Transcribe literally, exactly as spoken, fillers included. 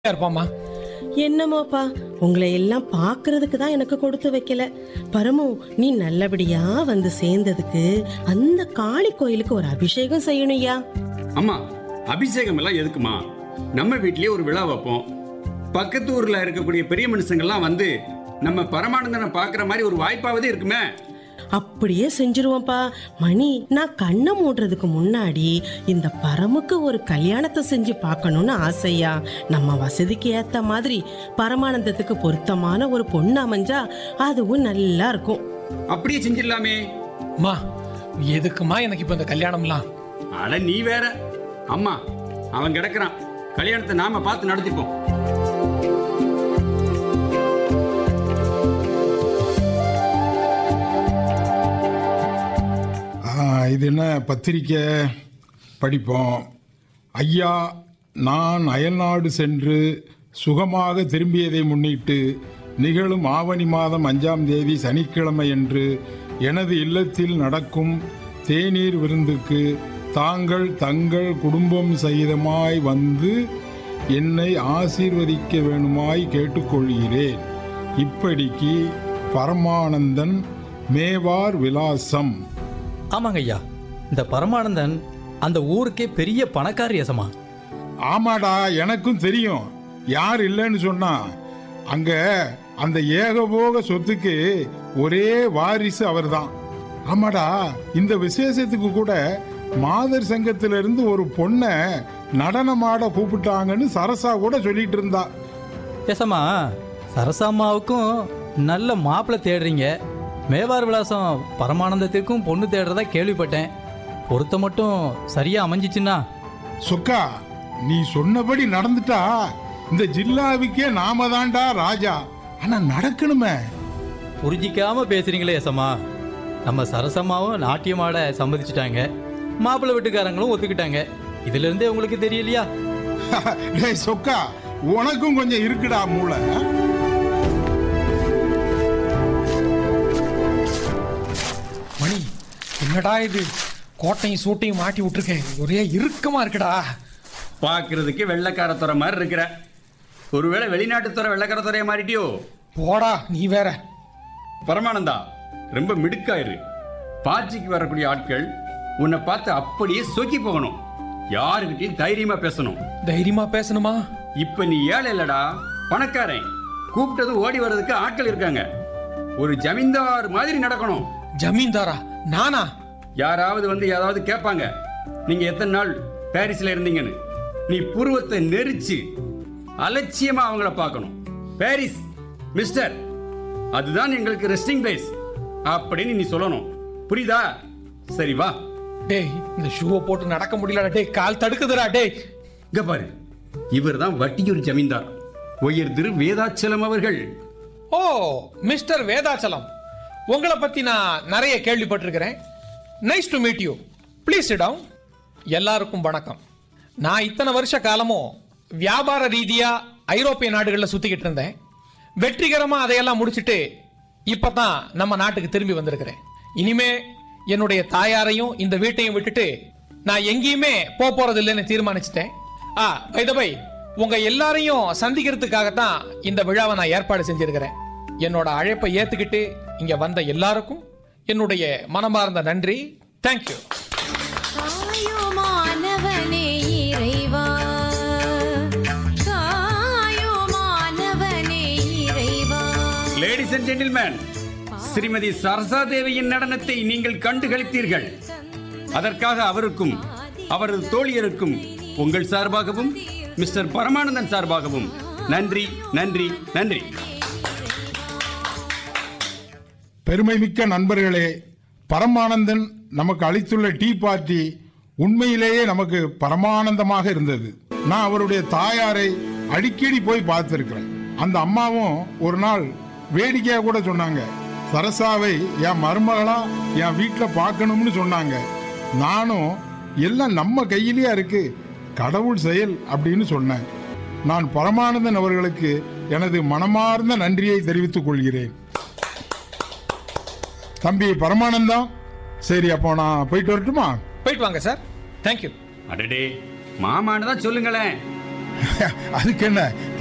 இருப்பாமா. என்னமோப்பா, உங்களை எல்லாம் பாக்குறதுக்கு தான் எனக்கு கொடுத்து வைக்கல. பரமு, நீ நல்லபடியா வந்து சேர்ந்ததுக்கு அந்த காளி கோயிலுக்கு ஒரு அபிஷேகம் செய்யணும்யா. அம்மா, அபிஷேகம் எல்லாம் எதுக்குமா? நம்ம வீட்லயே ஒரு விழா வைப்போம். பக்கத்து ஊர்ல இருக்கக்கூடிய பெரிய மனுஷங்கள்லாம் வந்து நம்ம பரமானந்தனை பாக்குற மாதிரி ஒரு வாய்ப்பாவது இருக்குமே. அப்படியே செஞ்சிருவோம்ப்பா. மணி, நான் கண்ணை மூடுறதுக்கு முன்னாடி இந்த பரமுக்கு ஒரு கல்யாணத்தை செஞ்சு பார்க்கணும்னு ஆசையா. நம்ம வசதிக்கு ஏத்த மாதிரி பரமானந்தத்துக்கு பொருத்தமான ஒரு பொண்ணு அமைஞ்சா அதுவும் நல்லா இருக்கும். அப்படியே செஞ்சிடலாமே. அம்மா, எதுக்குமா எனக்கு இப்ப இந்த கல்யாணம்லாம்? அட நீ வேற. அம்மா, அவன் கிடக்குறான். கல்யாணத்தை நாம பார்த்து நடத்திப்போம். இது என்ன பத்திரிக்கை படிப்போம். ஐயா, நான் அயல்நாடு சென்று சுகமாக திரும்பியதை முன்னிட்டு நிகழும் ஆவணி மாதம் அஞ்சாம் தேதி சனிக்கிழமை அன்று எனது இல்லத்தில் நடக்கும் தேநீர் விருந்துக்கு தாங்கள் தங்கள் குடும்பம் சகிதமாய் வந்து என்னை ஆசீர்வதிக்க வேணுமாய் கேட்டுக்கொள்கிறேன். இப்படிக்கு பரமானந்தன், மேவார் விலாசம். ஆமாங்க ஐயா, இந்த பரமானந்தன் அந்த ஊருக்கே பெரிய பணக்கார யசமா. ஆமாடா, எனக்கும் தெரியும். யார் இல்லைன்னு சொன்னா, அங்க அந்த ஏகபோக சொத்துக்கு ஒரே வாரிசு அவர்தான். ஆமாடா, இந்த விசேஷத்துக்கு கூட மாதர் சங்கத்திலிருந்து ஒரு பொண்ணை நடனமாட கூப்பிட்டாங்கன்னு சரசா கூட சொல்லிட்டு இருந்தா. யசமா, சரசாமாவுக்கும் நல்ல மாப்பிள்ளை தேடுறீங்க. மேவார் விலாசம் பரமானந்தத்திற்கும் பொண்ணு தேடுறதா கேள்விப்பட்டேன். பொருத்த மட்டும் சரியா அமைஞ்சிச்சுன்னா? சொக்கா, நீ சொன்னபடி நடந்துட்டா இந்த ஜில்லாவுக்கே நாம தான்டா ராஜா. ஆனா நடக்கணுமே. புரிஞ்சிக்காம பேசுறீங்களே யசமா. நம்ம சரசம்மாவும் நாட்டியமாட சம்மதிச்சுட்டாங்க, மாப்பிள்ளை வீட்டுக்காரங்களும் ஒத்துக்கிட்டாங்க. இதுல இருந்தே உங்களுக்கு தெரியலையா? டேய் சொக்கா, உனக்கும் கொஞ்சம் இருக்குடா மூளை. மணி, என்னடா இது? கோட்டையும் சூட்டையும் மாட்டி விட்டுருக்கேன். ஒரே இறுக்கமா இருக்குடா. பாக்குறதுக்கு வெள்ளைக்காரத்துறை மாதிரி இருக்கிற. ஒருவேளை வெளிநாட்டுத்துறை வெள்ளைக்காரத்துறையை மாறிட்டியோ? போடா நீ வேற. பரமானந்தா, ரொம்ப மிடுக்காயிரு. பாச்சிக்கு வரக்கூடிய ஆட்கள் உன்னை பார்த்து அப்படியே சொக்கி போகணும். யாருக்கிட்டையும் தைரியமா பேசணும். தைரியமா பேசணுமா? இப்ப நீ ஏழை இல்லடா, பணக்காரன். கூப்பிட்டது ஓடி வர்றதுக்கு ஆட்கள் இருக்காங்க. ஒரு ஜமீன்தார் மாதிரி நடக்கணும். ஜமீன்தாரா? நானா? யாராவது வந்து ஏதாவது கேட்பாங்க, நீங்க எத்தனை நாள் பாரிஸ்ல இருந்தீங்கன்னு. நீ புருவத்தை நெரிச்சு அலட்சியமா அவங்கள பார்க்கணும். பாரிஸ் மிஸ்டர், அதுதான் எங்களுக்கு ரெஸ்டிங் பிளேஸ் அப்படின்னு நீ சொல்லணும். புரியுதா? சரி வா. டேய், இந்த ஷூவை போட்டு நடக்க முடியலடா. டேய், கால் தடுக்குதுடா. டேய், இங்க பாரு, இவர் தான் வட்டியூர் ஜமீன்தார் உயர் திரு வேதாச்சலம் அவர்கள். ஓ, மிஸ்டர் வேதாச்சலம், உங்களை பத்தி நான் நிறைய கேள்விப்பட்டிருக்கிறேன். Nice to meet you. Please sit down. எல்லாருக்கும் வணக்கம். நான் இத்தனை வருஷ காலமும் வியாபார ரீதியா ஐரோப்பிய நாடுகளில் சுத்திக்கிட்டு இருந்தேன். வெற்றிகரமா அதையெல்லாம் முடிச்சிட்டு இப்பதான் நம்ம நாட்டுக்கு திரும்பி வந்திருக்கிறேன். இனிமே என்னுடைய தாயாரையும் இந்த வீட்டையும் விட்டுட்டு நான் எங்கேயுமே போக போறது இல்லைன்னு தீர்மானிச்சிட்டேன். ஆ, பை த பை, உங்க எல்லாரையும் சந்திக்கிறதுக்காகத்தான் இந்த விழாவை நான் ஏற்பாடு செஞ்சிருக்கிறேன். என்னோட அழைப்பை ஏத்துக்கிட்டு இங்க வந்த எல்லாருக்கும் என்னுடைய மனமார்ந்த நன்றி. Thank you. Ladies and gentleman, Srimathi Sarasa தேவியின் நடனத்தை நீங்கள் கண்டு களித்தீர்கள். அதற்காக அவருக்கும் அவரது தோழியருக்கும் உங்கள் சார்பாகவும் மிஸ்டர் பரமானந்தன் சார்பாகவும் நன்றி, நன்றி, நன்றி. பெருமைமிக்க நண்பர்களே, பரமானந்தன் நமக்கு அளித்துள்ள டீ பார்ட்டி உண்மையிலேயே நமக்கு பரமானந்தமாக இருந்தது. நான் அவருடைய தாயாரை அடிக்கடி போய் பார்த்திருக்கிறேன். அந்த அம்மாவும் ஒரு நாள் வேடிக்கையா கூட சொன்னாங்க, சரசாவை என் மருமகளா என் வீட்டில் பார்க்கணும்னு சொன்னாங்க. நானும் எல்லாம் நம்ம கையிலேயே இருக்கு, கடவுள் செயல் அப்படின்னு சொன்னேன். நான் பரமானந்தன் அவர்களுக்கு எனது மனமார்ந்த நன்றியை தெரிவித்துக் கொள்கிறேன். தம்பி பரமானந்தம், சரி அப்போ நான் போயிட்டு வரட்டுமா? போயிட்டு வாங்க சார். தேங்க்யூ. அடடே, மாமான்னு தான் சொல்லுங்களேன். அதுக்கு என்ன